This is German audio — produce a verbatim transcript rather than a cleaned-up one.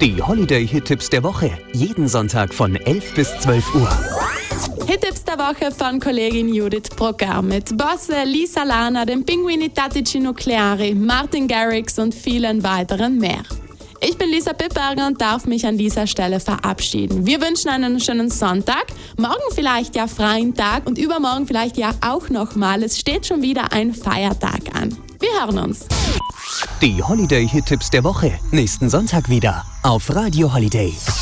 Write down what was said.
Die Holiday-Hit-Tipps der Woche. Jeden Sonntag von elf bis zwölf Uhr. Hit-Tipps der Woche von Kollegin Judith Brocker mit Bosse, Lisa Lana, den Pinguini Tattici Nucleari, Martin Garrix und vielen weiteren mehr. Ich bin Lisa Pippberger und darf mich an dieser Stelle verabschieden. Wir wünschen einen schönen Sonntag, morgen vielleicht ja freien Tag und übermorgen vielleicht ja auch nochmal. Es steht schon wieder ein Feiertag an. Wir hören uns. Die Holiday-Hit-Tipps der Woche. Nächsten Sonntag wieder auf Radio Holiday.